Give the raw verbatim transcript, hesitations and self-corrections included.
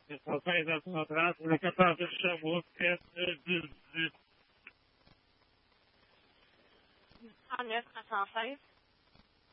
C'est cent seize à cent trente pour le quatorze de Sherbrooke, S dix-huit. cent neuf à cent seize.